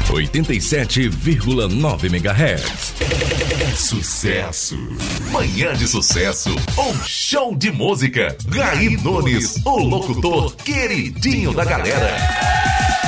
87,9 MHz. É sucesso. Manhã de Sucesso, um show de música. Raí Nunes, o locutor queridinho da galera.